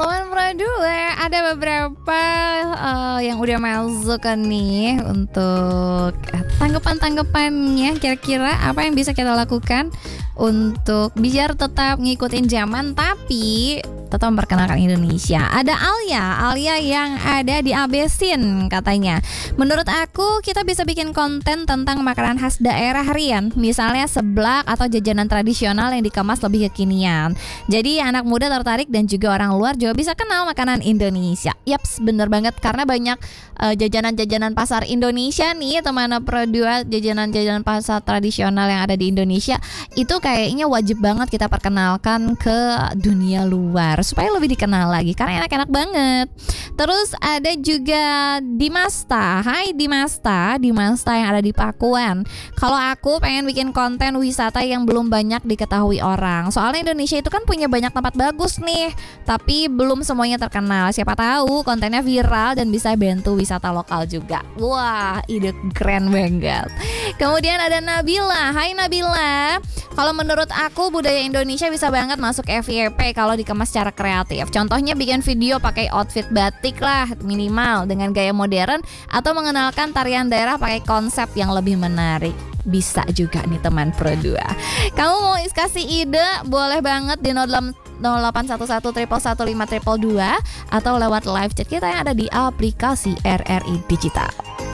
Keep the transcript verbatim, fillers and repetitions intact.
Teman berdua ada beberapa uh, yang udah masuk kan nih untuk tanggapan-tanggapannya. Kira-kira apa yang bisa kita lakukan untuk biar tetap ngikutin zaman tapi tetap memperkenalkan Indonesia. Ada Alia, Alia yang ada di Abesin katanya. Menurut aku kita bisa bikin konten tentang makanan khas daerah Rian, misalnya seblak atau jajanan tradisional yang dikemas lebih kekinian. Jadi anak muda tertarik dan juga orang luar juga bisa kenal makanan Indonesia. Yaps, bener banget karena banyak uh, jajanan-jajanan pasar Indonesia nih teman Pro dua, jajanan-jajanan pasar tradisional yang ada di Indonesia itu kayaknya wajib banget kita perkenalkan ke dunia luar supaya lebih dikenal lagi karena enak-enak banget. Terus ada juga Dimasta. Hai Dimasta, Dimasta yang ada di Pakuan. Kalau aku pengen bikin konten wisata yang belum banyak diketahui orang. Soalnya Indonesia itu kan punya banyak tempat bagus nih, tapi belum semuanya terkenal. Siapa tahu kontennya viral dan bisa bantu wisata lokal juga. Wah, ide keren banget. Kemudian ada Nabila. Hai Nabila. Kalau menurut aku budaya Indonesia bisa banget masuk F Y P kalau dikemas secara kreatif. Contohnya bikin video pakai outfit batik lah minimal dengan gaya modern atau mengenalkan tarian daerah pakai konsep yang lebih menarik. Bisa juga nih teman Pro dua. Kamu mau kasih ide boleh banget di nol delapan satu satu satu satu lima dua dua dua atau lewat live chat kita yang ada di aplikasi R R I Digital.